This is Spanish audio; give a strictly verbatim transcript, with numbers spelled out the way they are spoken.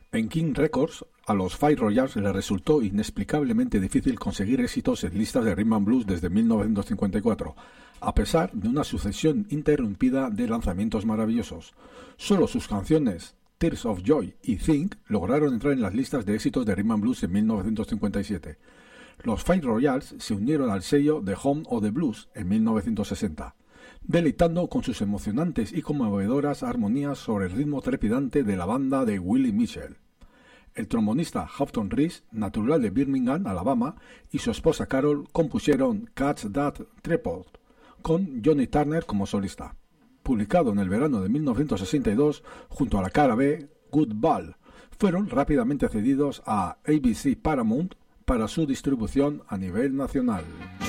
En King Records, a los Fire Royals les resultó inexplicablemente difícil conseguir éxitos en listas de Rhythm and Blues desde mil novecientos cincuenta y cuatro, a pesar de una sucesión interrumpida de lanzamientos maravillosos. Solo sus canciones Tears of Joy y Think lograron entrar en las listas de éxitos de Rhythm and Blues en mil novecientos cincuenta y siete. Los Fire Royals se unieron al sello The Home of the Blues en mil novecientos sesenta, deleitando con sus emocionantes y conmovedoras armonías sobre el ritmo trepidante de la banda de Willie Mitchell. El trombonista Houghton Reese, natural de Birmingham, Alabama, y su esposa Carol compusieron Catch That Tripod, con Johnny Turner como solista. Publicado en el verano de mil novecientos sesenta y dos junto a la cara B, Good Ball, fueron rápidamente cedidos a A B C Paramount para su distribución a nivel nacional.